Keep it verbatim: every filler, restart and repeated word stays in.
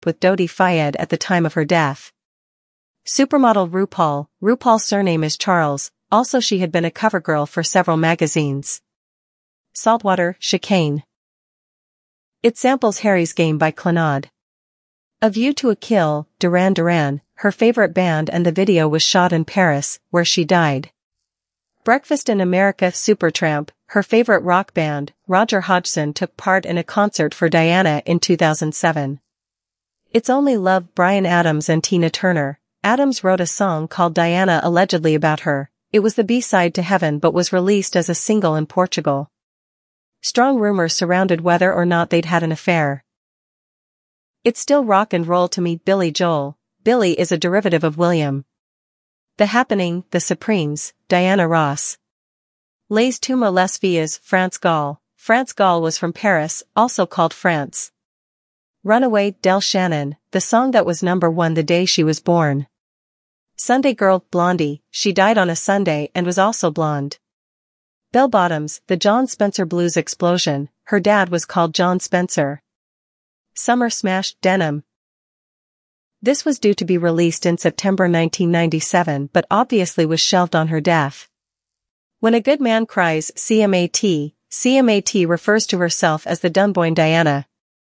with Dodi Fayed at the time of her death. Supermodel RuPaul, RuPaul's surname is Charles, also she had been a cover girl for several magazines. Saltwater, Chicane. It samples Harry's Game by Clannad. A View to a Kill, Duran Duran, her favorite band, and the video was shot in Paris, where she died. Breakfast in America, Supertramp, her favorite rock band. Roger Hodgson took part in a concert for Diana in two thousand seven. It's Only Love, Bryan Adams and Tina Turner. Adams wrote a song called Diana allegedly about her. It was the B-side to Heaven but was released as a single in Portugal. Strong rumors surrounded whether or not they'd had an affair. It's Still Rock and Roll to Me, Billy Joel. Billy is a derivative of William. The Happening, The Supremes, Diana Ross. Les Tumas Les Filles, France Gall. France Gall was from Paris, also called France. Runaway, Del Shannon, the song that was number one the day she was born. Sunday Girl, Blondie, she died on a Sunday and was also blonde. Bell Bottoms, the John Spencer Blues Explosion, her dad was called John Spencer. Summer Smash, Denim. This was due to be released in September nineteen ninety-seven but obviously was shelved on her death. When a Good Man Cries, C M A T, C M A T refers to herself as the Dunboyne Diana.